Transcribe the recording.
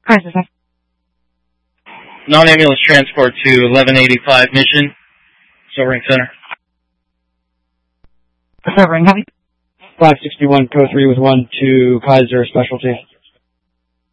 Kaiser, sir. Non-ambulance transport to 1185 Mission, Silvering Center. Silvering, heavy. 561 Co 3 with 1 to Kaiser Specialty.